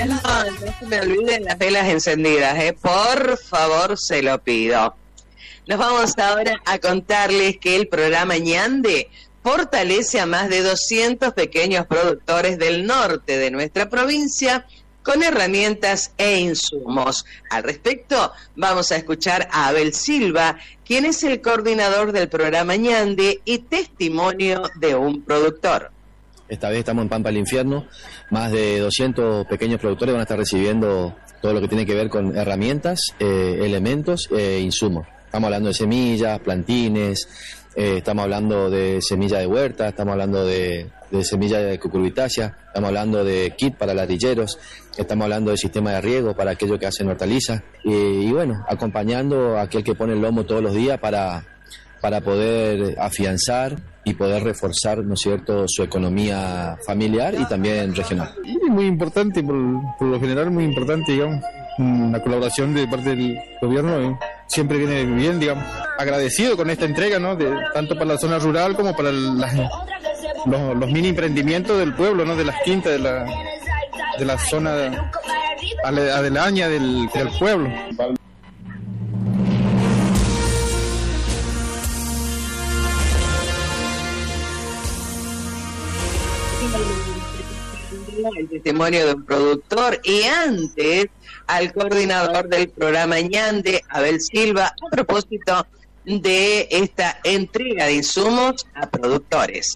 No se me olviden las velas encendidas, por favor, se lo pido. Nos vamos ahora a contarles que el programa Ñande fortalece a más de 200 pequeños productores del norte de nuestra provincia con herramientas e insumos. Al respecto, vamos a escuchar a Abel Silva, quien es el coordinador del programa Ñande y testimonio de un productor. Esta vez estamos en Pampa del Infierno, más de 200 pequeños productores van a estar recibiendo todo lo que tiene que ver con herramientas, elementos e insumos. Estamos hablando de semillas, plantines, estamos hablando de semilla de huerta, estamos hablando de semilla de cucurbitácea, estamos hablando de kit para ladrilleros, estamos hablando de sistema de riego para aquellos que hacen hortalizas y bueno, acompañando a aquel que pone el lomo todos los días para poder afianzar y poder reforzar, ¿no es cierto?, su economía familiar y también regional. Y muy importante, por lo general muy importante, digamos, la colaboración de parte del gobierno siempre viene bien, digamos, agradecido con esta entrega, ¿no?, tanto para la zona rural como para los mini emprendimientos del pueblo, ¿no?, de las quintas, de la zona aledaña del pueblo. El testimonio de un productor y antes al coordinador del programa Ñande, Abel Silva, a propósito de esta entrega de insumos a productores.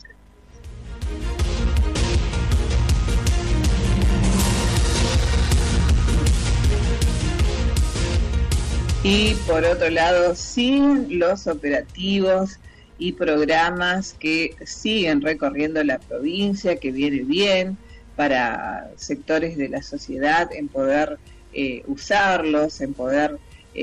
Y por otro lado, sin los operativos y programas que siguen recorriendo la provincia, que viene bien para sectores de la sociedad en poder usarlos, en poder,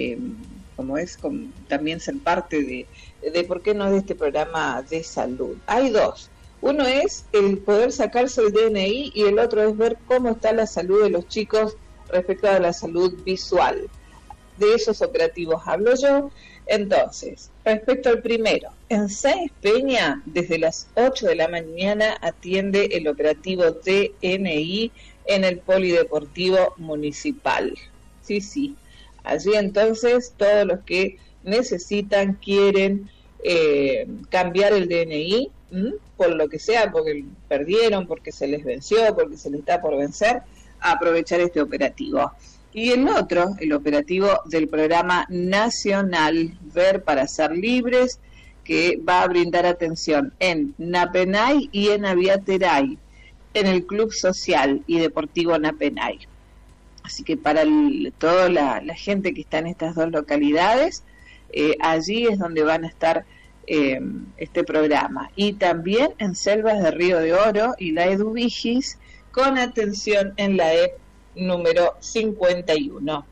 también ser parte de por qué no de este programa de salud. Hay dos. Uno es el poder sacarse el DNI y el otro es ver cómo está la salud de los chicos respecto a la salud visual. De esos operativos hablo yo. Entonces, respecto al primero, en Sáenz Peña, desde las 8 de la mañana atiende el operativo DNI en el Polideportivo Municipal. Sí. Allí entonces todos los que necesitan, quieren cambiar el DNI, por lo que sea, porque perdieron, porque se les venció, porque se les está por vencer, a aprovechar este operativo. Y el otro, el operativo del programa nacional Ver para Ser Libres, que va a brindar atención en Napenay y en Aviateray, en el Club Social y Deportivo Napenay. Así que para toda la gente que está en estas dos localidades, allí es donde van a estar este programa. Y también en Selvas de Río de Oro y la Eduvigis, con atención en la EP número 51.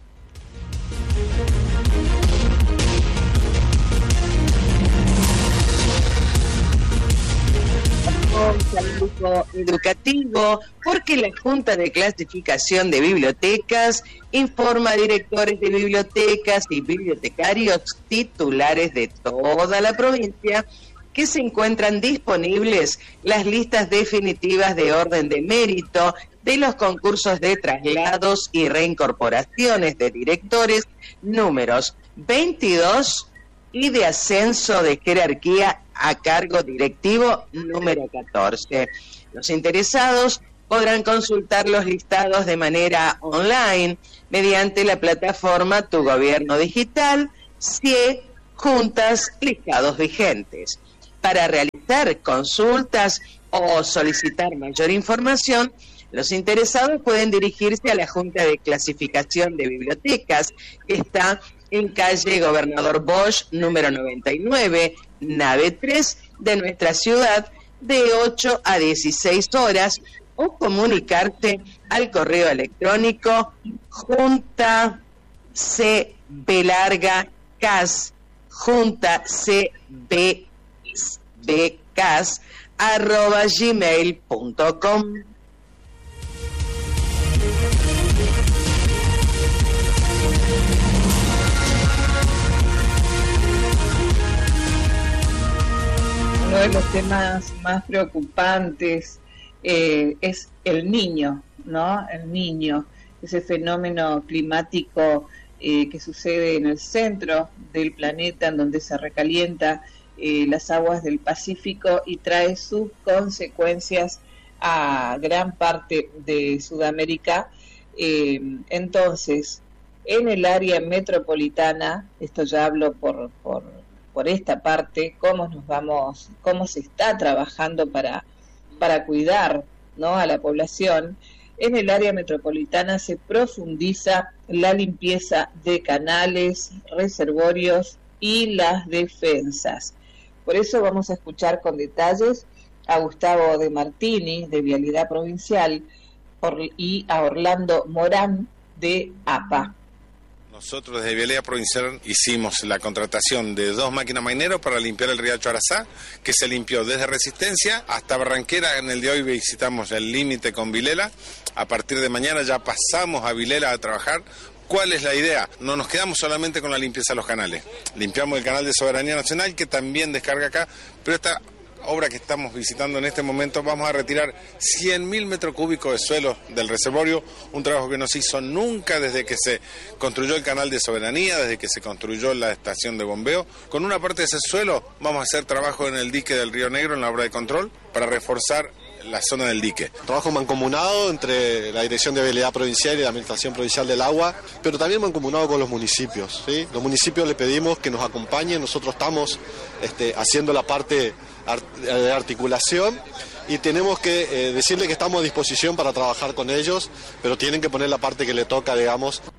Saludo educativo, porque la Junta de Clasificación de Bibliotecas informa a directores de bibliotecas y bibliotecarios titulares de toda la provincia que se encuentran disponibles las listas definitivas de orden de mérito de los concursos de traslados y reincorporaciones de directores números 22 y de ascenso de jerarquía a cargo directivo número 14. Los interesados podrán consultar los listados de manera online mediante la plataforma Tu Gobierno Digital, CIE, Juntas, Listados Vigentes. Para realizar consultas o solicitar mayor información, los interesados pueden dirigirse a la Junta de Clasificación de Bibliotecas, que está en calle Gobernador Bosch, número 99, nave 3 de nuestra ciudad, de 8 a 16 horas, o comunicarte al correo electrónico juntacbcas@gmail.com. Uno de los temas más preocupantes es el niño, ¿no? El Niño, ese fenómeno climático que sucede en el centro del planeta, en donde se recalienta las aguas del Pacífico y trae sus consecuencias a gran parte de Sudamérica. Entonces, en el área metropolitana, esto ya hablo por esta parte, cómo se está trabajando para cuidar, ¿no?, a la población. En el área metropolitana se profundiza la limpieza de canales, reservorios y las defensas. Por eso vamos a escuchar con detalles a Gustavo De Martini, de Vialidad Provincial, y a Orlando Morán, de APA. Nosotros desde Vialidad Provincial hicimos la contratación de 2 máquinas maineros para limpiar el riacho Arazá, que se limpió desde Resistencia hasta Barranquera. En el día de hoy visitamos el límite con Vilela. A partir de mañana ya pasamos a Vilela a trabajar. ¿Cuál es la idea? No nos quedamos solamente con la limpieza de los canales. Limpiamos el canal de Soberanía Nacional, que también descarga acá, pero esta obra que estamos visitando en este momento, vamos a retirar 100.000 metros cúbicos de suelo del reservorio, un trabajo que no se hizo nunca desde que se construyó el canal de Soberanía, desde que se construyó la estación de bombeo. Con una parte de ese suelo vamos a hacer trabajo en el dique del Río Negro, en la obra de control, para reforzar la zona del dique. Trabajo mancomunado entre la Dirección de Vialidad Provincial y la Administración Provincial del Agua, pero también mancomunado con los municipios, ¿sí? Los municipios le pedimos que nos acompañen, nosotros estamos haciendo la parte de articulación y tenemos que decirle que estamos a disposición para trabajar con ellos, pero tienen que poner la parte que le toca, digamos.